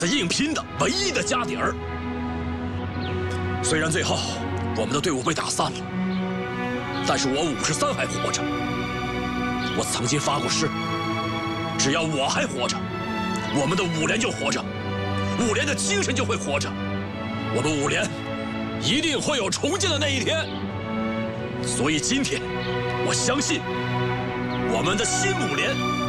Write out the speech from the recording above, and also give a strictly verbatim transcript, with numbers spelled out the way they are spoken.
硬拼的唯一的家底儿。虽然最后我们的队伍被打散了，但是我五十三还活着。我曾经发过誓，只要我还活着，我们的五连就活着，五连的精神就会活着，我们五连一定会有重建的那一天。所以今天，我相信我们的新五连